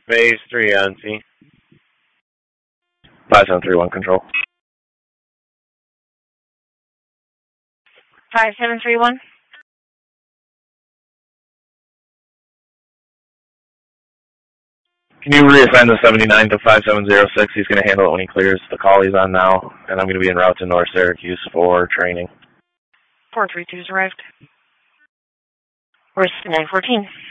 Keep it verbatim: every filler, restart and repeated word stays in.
Phase three on T. five seven three one control. five seven three one. Can you reassign the seventy-nine to five seven zero six? He's going to handle it when he clears the call he's on now, and I'm going to be en route to North Syracuse for training. four three two's arrived. Where's nine fourteen?